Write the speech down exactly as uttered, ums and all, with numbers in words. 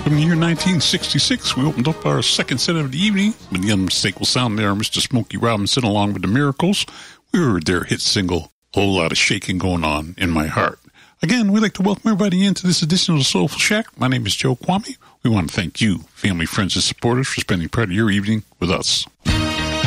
From the year nineteen sixty-six, we opened up our second set of the evening with the unmistakable sound there, Mister Smokey Robinson, along with the Miracles. We heard their hit single, A Whole Lot of Shaking Going On in My Heart. Again, we'd like to welcome everybody into this edition of the Soulful Shack. My name is Joe Kwame. We want to thank you, family, friends, and supporters, for spending part of your evening with us.